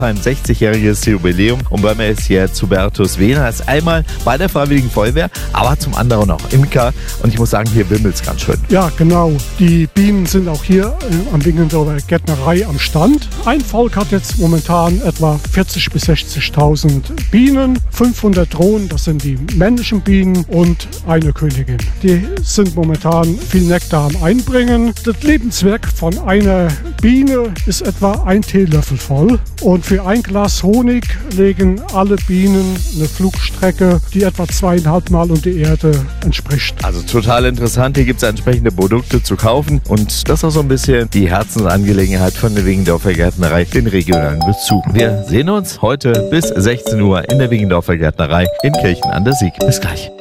ein 60-jähriges Jubiläum und bei mir ist jetzt Hubertus Wehner. Er ist einmal bei der Freiwilligen Feuerwehr, aber zum anderen auch Imker. Und ich muss sagen, hier wimmelt es ganz schön. Ja, genau. Die Bienen sind auch hier am Wingendorfer Gärtnerei am Stand. Ein Volk hat jetzt momentan etwa 40.000 bis 60.000 Bienen, 500 Drohnen, das sind die männlichen Bienen, und eine Königin. Die sind momentan viel Nektar am Einbringen. Das Lebenswerk von einer Biene ist etwa ein Teelöffel voll. Und für ein Glas Honig legen alle Bienen eine Flugstrecke, die etwa 2,5 Mal um die Erde entspricht. Also total interessant. Hier gibt es entsprechende Produkte zu kaufen. Und das ist auch so ein bisschen die Herzensangelegenheit von der Wingendorfer Gärtnerei, den regionalen Bezug. Wir sehen uns heute bis 16 Uhr in der Wingendorfer Gärtnerei in Kirchen an der Sieg. Bis gleich.